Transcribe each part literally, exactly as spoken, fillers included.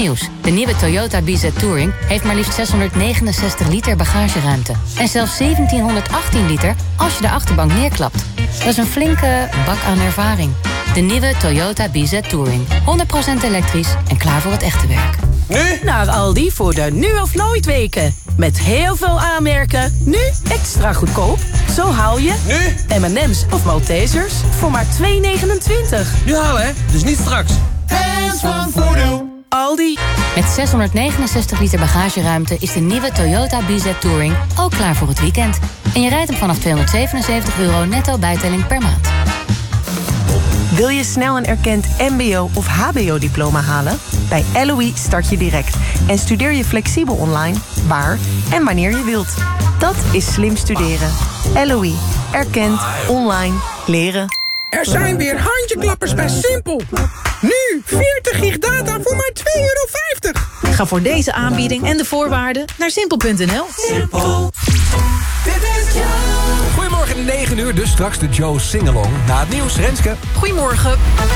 nieuws. De nieuwe Toyota B Z Touring heeft maar liefst zeshonderdnegenenzestig liter bagageruimte. En zelfs zeventienhonderdachttien liter als je de achterbank neerklapt. Dat is een flinke bak aan ervaring. De nieuwe Toyota B Z Touring. honderd procent elektrisch en klaar voor het echte werk. Nu? Naar Aldi voor de nu of nooit weken. Met heel veel aanmerken. Nu extra goedkoop. Zo haal je Nu? M en M's of Maltesers voor maar twee negenentwintig. Nu halen, hè? Dus niet straks. Hands van Voordeel. Aldi. Met zeshonderdnegenenzestig liter bagageruimte is de nieuwe Toyota B Z Touring ook klaar voor het weekend. En je rijdt hem vanaf tweehonderdzevenenzeventig euro netto bijtelling per maand. Wil je snel een erkend mbo of hbo-diploma halen? Bij L O I start je direct en studeer je flexibel online, waar en wanneer je wilt. Dat is slim studeren. L O I. Erkend, online, leren. Er zijn weer handjeklappers bij Simpel. Nu veertig gig data voor maar twee euro vijftig. Ga voor deze aanbieding en de voorwaarden naar simpel punt n l. Simpel. Dit is Joe. Goedemorgen, negen uur, dus straks de Joe Singalong. Na het nieuws, Renske. Goedemorgen.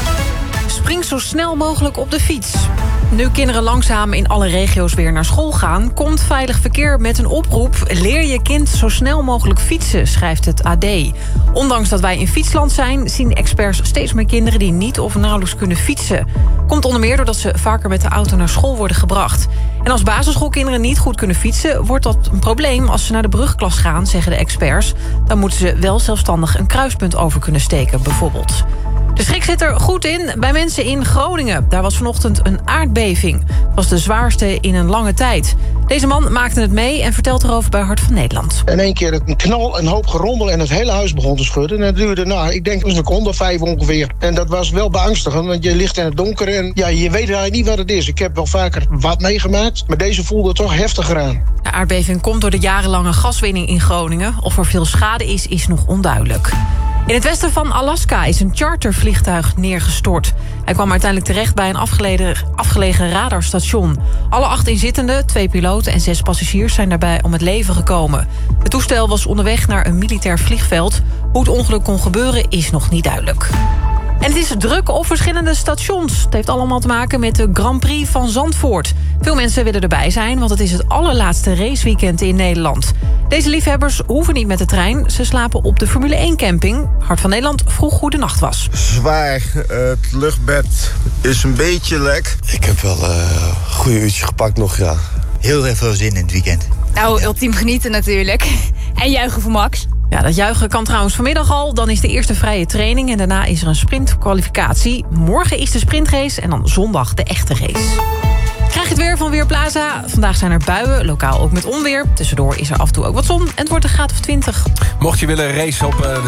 Spring zo snel mogelijk op de fiets. Nu kinderen langzaam in alle regio's weer naar school gaan, komt Veilig Verkeer met een oproep. Leer je kind zo snel mogelijk fietsen, schrijft het A D. Ondanks dat wij in fietsland zijn, zien experts steeds meer kinderen die niet of nauwelijks kunnen fietsen. Komt onder meer doordat ze vaker met de auto naar school worden gebracht. En als basisschoolkinderen niet goed kunnen fietsen, wordt dat een probleem als ze naar de brugklas gaan, zeggen de experts. Dan moeten ze wel zelfstandig een kruispunt over kunnen steken, bijvoorbeeld. De schrik zit er goed in bij mensen in Groningen. Daar was vanochtend een aardbeving. Het was de zwaarste in een lange tijd. Deze man maakte het mee en vertelt erover bij Hart van Nederland. In één keer een knal, een hoop gerommel en het hele huis begon te schudden. En dat duurde, nou, ik denk een seconde of vijf ongeveer. En dat was wel beangstigend, want je ligt in het donker en ja, je weet eigenlijk niet wat het is. Ik heb wel vaker wat meegemaakt, maar deze voelde toch heftiger aan. De aardbeving komt door de jarenlange gaswinning in Groningen. Of er veel schade is, is nog onduidelijk. In het westen van Alaska is een chartervliegtuig neergestort. Hij kwam uiteindelijk terecht bij een afgelegen, afgelegen radarstation. Alle acht inzittenden, twee piloten en zes passagiers zijn daarbij om het leven gekomen. Het toestel was onderweg naar een militair vliegveld. Hoe het ongeluk kon gebeuren is nog niet duidelijk. En het is druk op verschillende stations. Het heeft allemaal te maken met de Grand Prix van Zandvoort. Veel mensen willen erbij zijn, want het is het allerlaatste raceweekend in Nederland. Deze liefhebbers hoeven niet met de trein. Ze slapen op de Formule één camping. Hart van Nederland vroeg hoe de nacht was. Zwaar. Uh, het luchtbed is een beetje lek. Ik heb wel uh, een goede uurtje gepakt nog, ja. Heel erg veel zin in het weekend. Nou, ultiem genieten natuurlijk. En juichen voor Max. Ja, dat juichen kan trouwens vanmiddag al. Dan is de eerste vrije training en daarna is er een sprintkwalificatie. Morgen is de sprintrace en dan zondag de echte race. Krijg je het weer van Weerplaza. Vandaag zijn er buien, lokaal ook met onweer. Tussendoor is er af en toe ook wat zon en het wordt een graad of twintig. Mocht je willen racen op... Uh,